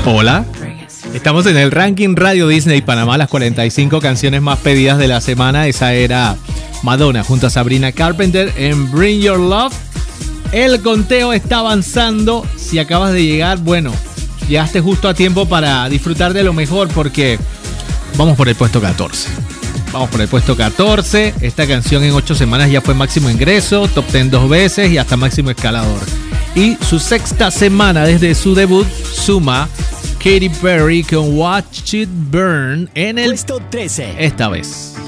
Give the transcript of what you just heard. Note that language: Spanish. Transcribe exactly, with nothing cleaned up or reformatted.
Hola. Estamos en el ranking Radio Disney Panamá, las cuarenta y cinco canciones más pedidas de la semana. Esa era Madonna junto a Sabrina Carpenter en Bring Your Love. El conteo está avanzando. Si acabas de llegar, bueno, llegaste justo a tiempo para disfrutar de lo mejor porque vamos por el puesto catorce. Vamos por el puesto catorce. Esta canción en ocho semanas ya fue máximo ingreso, top diez dos veces y hasta máximo escalador. Y su sexta semana desde su debut suma Katy Perry con Watch It Burn en el puesto trece. Esta vez.